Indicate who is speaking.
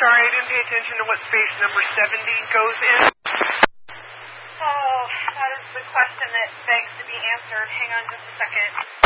Speaker 1: sorry, I didn't pay attention to what space number 70 goes in.
Speaker 2: Oh, that is the question that begs to be answered. Hang on just a second.